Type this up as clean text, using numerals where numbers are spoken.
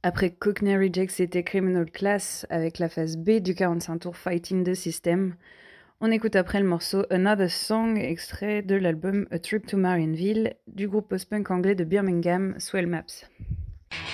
Après Cockney Rejects, c'était Criminal Class avec la phase B du 45 tours Fighting the System. On écoute après le morceau Another Song, extrait de l'album A Trip to Marienville du groupe post-punk anglais de Birmingham, Swell Maps.